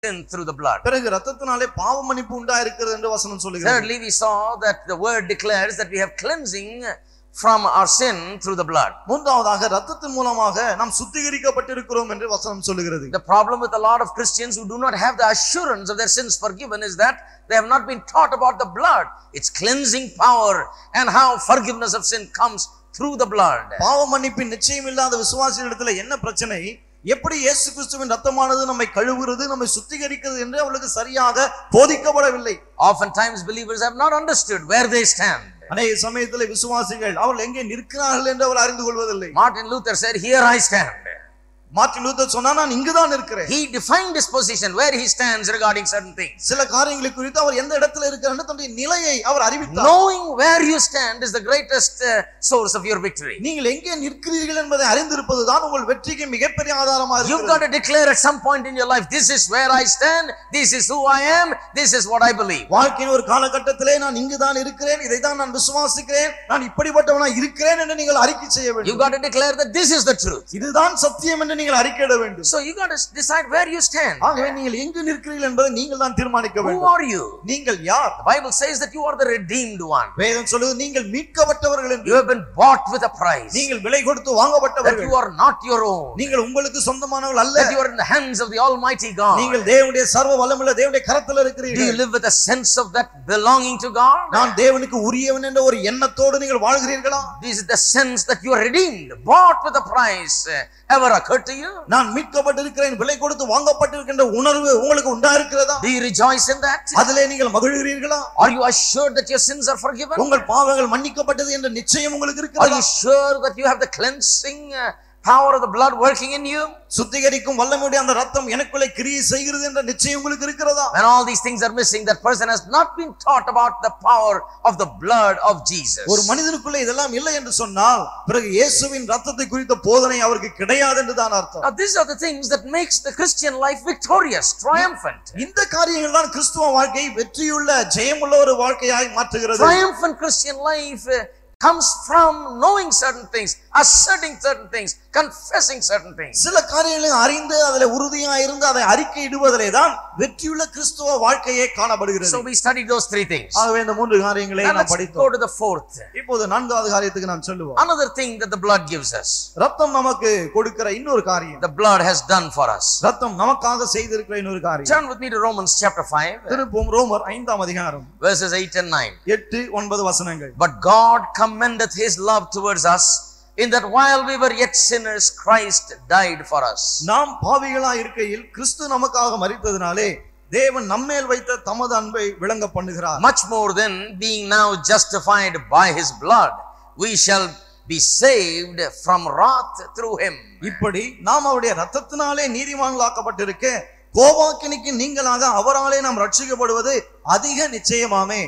sin through the blood. பிறகு இரத்தத்தினாலே பாவ மன்னிப்பு உண்டாயிருக்கிறது என்று வசனம் சொல்லுகிறது. Thirdly, we saw that the word declares that we have cleansing from our sin through the blood. மூன்றாவதாக இரத்தத்தின் மூலமாக நாம் சுத்திகரிக்கப்பட்டிருக்கிறோம் என்று வசனம் சொல்லுகிறது. The problem with a lot of Christians who do not have the assurance of their sins forgiven is that they have not been taught about the blood, its cleansing power, and how forgiveness of sin comes through the blood. பாவ மன்னிப்பின் நிச்சயம் இல்லாத விசுவாசிகளிடத்தில் என்ன பிரச்சனை, எப்படி இயேசு கிறிஸ்துவின் இரத்தமானது நம்மை கழுவுகிறது, நம்மை சுத்திகரிக்கிறது என்று அவர்களுக்கு சரியாக போதிக்கப்படவில்லை. Oftentimes believers have not understood where they stand. அநேக சமயத்தில் விசுவாசிகள் அவர்கள் எங்கே நிற்கிறார்கள் என்று அவர் அறிந்து கொள்வதில்லை. Martin Luther said, "Here I stand." Martin Luther சொன்னா நான் இங்குதான் இருக்கிறேன். He defined his position where he stands regarding certain things. சில காரியங்களை குறித்து அவர் எந்த இடத்துல இருக்கிறார்னு தன்னுடைய நிலையை அவர் அறிவித்தார். Knowing where you stand is the greatest source of your victory. நீங்கள் எங்கே நிற்கிறீர்கள் என்பதை அறிந்திருப்பதுதான் உங்கள் வெற்றிக்கு மிகப்பெரிய ஆதாரமாக இருக்கிறது. You've got to declare at some point in your life, this is where I stand, this is who I am, this is what I believe. வாழ்க்கையின் ஒரு காலகட்டத்திலே நான் இங்குதான் இருக்கிறேன், இதை தான் நான் விசுவாசிக்கிறேன், நான் இப்படிப்பட்டவனாக இருக்கிறேன் என்று நீங்கள் அறிக்கை செய்ய வேண்டும். You've got to declare that this is the truth. இதுதான் சத்தியம் என்று நீங்கள் அறிக்கையிட வேண்டும். So you got to decide where you stand. ஆகவே நீங்கள் எங்கு நிற்கிறீர்கள் என்பதை நீங்கள் தான் தீர்மானிக்க வேண்டும். Who are you? நீங்கள் யார்? The Bible says that you are the redeemed one. வேதம் சொல்லுது நீங்கள் மீட்கப்பட்டவர்கள் என்று. You have been bought with a price. நீங்கள் விலை கொடுத்து வாங்கப்பட்டவர்கள். That you are not your own. நீங்கள் உங்களுக்கு சொந்தமானவர்கள் அல்ல. That you are in the hands of the Almighty God. நீங்கள் தேவனுடைய சர்வ வல்லமையுள்ள தேவனுடைய கரத்தில் இருக்கிறீர்கள். Do you live with a sense of that belonging to God? நான் தேவனுக்கு உரியவன் என்ற ஒரு எண்ணத்தோடு நீங்கள் வாழ்கிறீர்களா? This is the sense that you are redeemed, bought with a price. Ever occurred to you? நான் மீட்கப்பட்டிருக்கிறேன், விலை கொடுத்து வாங்கப்பட்டிருக்கின்ற உணர்வு உங்களுக்கு உண்டா இருக்கிறதா? Do you rejoice in that? அதிலே நீங்கள் மகிழ்கிறீர்களா? Are you assured that your sins are forgiven? உங்கள் பாவங்கள் மன்னிக்கப்பட்டது என்ற நிச்சயம் உங்களுக்கு Are இருக்கிறதா? you sure that you have the cleansing power of the blood working in you? சுத்திகரிக்கும் வல்லமையுடைய அந்த இரத்தம் எனக்குள்ளே கிரியை செய்கிறது என்ற நிச்சயம் உங்களுக்கு இருக்கிறதா? When all these things are missing, that person has not been taught about the power of the blood of Jesus. ஒரு மனிதனுக்குள்ளே இதெல்லாம் இல்லை என்று சொன்னால் பிறகு இயேசுவின் இரத்தத்தை குறித்த போதனை அவருக்கு கிடையாது என்று தான் அர்த்தம். Now these are the things that makes the Christian life victorious, triumphant. இந்த காரியங்கள் தான் கிறிஸ்துவ வாழ்க்கை வெற்றியுள்ள ஜெயமுள்ள ஒரு வாழ்க்கையாய் மாற்றுகிறது. Triumphant Christian life comes from knowing certain things, asserting certain things, confessing certain things. சில காரியங்களை அறிந்து அதிலே உறுதியாக இருந்து அதை அறிக்கையிடுவதிலே தான் வெற்றியுள்ள கிறிஸ்துவ வாழ்க்கையே காணப்படுகிறது. So we studied those three things. ஆகவே இந்த மூன்று காரியங்களை நாம் Let's படித்தோம். go to the fourth. இப்போது நான்காவது காரியத்துக்கு நாம் செல்லுவோம். Another thing that the blood gives us. இரத்தம் நமக்கு கொடுக்கிற இன்னொரு காரியம். The blood has done for us. இரத்தம் நமக்காக செய்திருக்கிற இன்னொரு காரியம். Turn with me to Romans chapter 5. திருப்பும் ரோமர் 5ஆம் அதிகாரம் Verses 8 and 9. 8 9 வசனங்கள். But God commendeth his love towards us, in that while we were yet sinners, Christ died for us. நாம் பாவிகளாய் இருக்கையில் கிறிஸ்து நமக்காக மரித்ததினாலே தேவன் நம்மேல் வைத்த தமது அன்பை விளங்க பண்ணுகிறார். Much more than being now justified by his blood, we shall be saved from wrath through him. இப்படி நாம் அவருடைய இரத்தத்தினாலே நீதிமான்களாக்கப்பட்டிருக்க கோபாக்கினிக்கு நீங்களாக அவராலே நாம் ரட்சிக்கப்படுவது அதிக நிச்சயமாமே.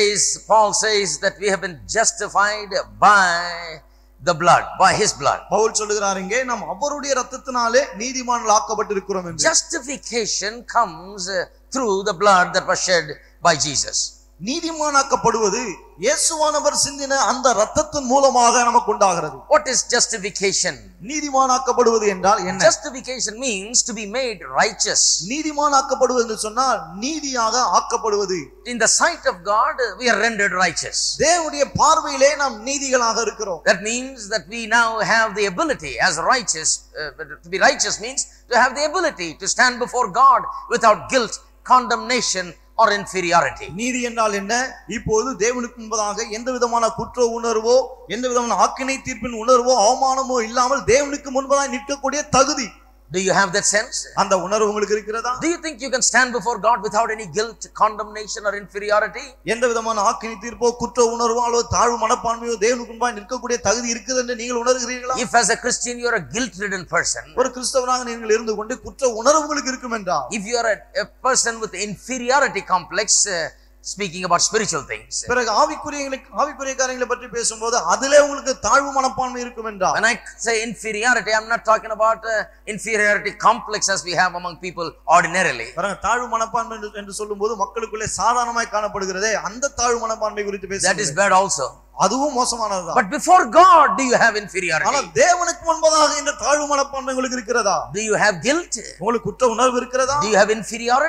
Paul says that we have been justified by the blood, by his blood. Pavul சொல்லுகிறார் இங்கே நாம் அவருடைய இரத்தத்தினாலே நீதிமான்களாக்கப்பட்டிருக்கிறோம் என்று. Justification comes through the blood that was shed by Jesus. நீதிமானாக்கப்படுவது இயேசுவானவர் சிந்தின அந்த இரத்தத்தின் மூலமாக நமக்கு உண்டாகிறது. What is justification? நீதிமானாக்கப்படுவது என்றால் என்ன? Justification means to be made righteous. நீதிமானாக்கப்படுவது என்று சொன்னால் நீதியாக ஆக்கப்படுவது. In the sight of God, we are rendered righteous. தேவனுடைய பார்வையிலே நாம் நீதிகளாக இருக்கிறோம். That means that we now have the ability as righteous, to be righteous means to have the ability to stand before God without guilt, condemnation or inferiority. நீதி என்றால் என்ன? இப்போது தேவனுக்கு முன்பதாக எந்த விதமான குற்ற உணர்வோ எந்த விதமான ஆக்கினை தீர்ப்பின் உணர்வோ அவமானமோ இல்லாமல் தேவனுக்கு முன்பதாக நிற்கக்கூடிய தகுதி. Do you have that sense? அந்த உணர்வு உங்களுக்கு இருக்கிறதா? Do you think you can stand before God without any guilt, condemnation or inferiority? எந்த விதமான ஆக்கினை தீர்ப்போ குற்ற உணர்வோ அல்லது தாழ்வு மனப்பான்மையோ தேவனுக்கு முன்பாக நிற்கக்கூடிய தகுதி இருக்குது என்று நீங்கள் உணர்கிறீர்களா? If as a Christian you are a guilt-ridden person, ஒரு கிறிஸ்தவனாக நீங்கள் இருந்து கொண்டு குற்ற உணர்வு உங்களுக்கு இருக்கும் என்றால், if you are a person with inferiority complex, speaking about spiritual things. பிறகு ஆவிக்குரிய காரியங்களை பற்றி பேசும்போது அதிலே உங்களுக்கு தாழ்வு மனப்பான்மை இருக்கும் என்றால், when I say inferiority, I'm not talking about inferiority complex as we have among people ordinarily. பாருங்க, தாழ்வு மனப்பான்மை என்று சொல்லும்போது மக்களுக்குள்ளே சாதாரணமாய் காணப்படுகிறதே அந்த தாழ்வு மனப்பான்மை குறித்து பேசுகிறேன். That is bad also. அதுவும் மோசமானதுதான். But before God, do you have inferiority? ஆனா தேவனுக்கு முன்பதாக இந்த தாழ்வு மனப்பான்மை உங்களுக்கு இருக்கிறதா? Do you have guilt? உங்களுக்கு குற்ற உணர்வு இருக்கிறதா? Do you have inferiority?